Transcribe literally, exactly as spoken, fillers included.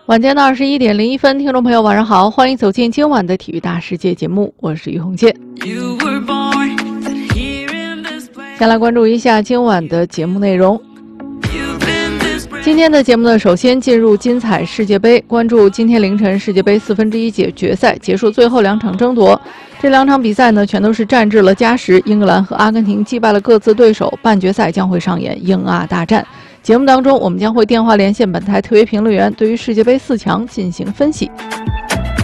晚间的二十一点零一分，听众朋友晚上好，欢迎走进今晚的体育大世界节目，我是于红健。先来关注一下今晚的节目内容。今天的节目呢，首先进入精彩世界杯，关注今天凌晨世界杯四分之一决决赛结束最后两场争夺。这两场比赛呢，全都是战至了加时，英格兰和阿根廷击败了各自对手，半决赛将会上演英阿大战。节目当中，我们将会电话连线本台特约评论员，对于世界杯四强进行分析。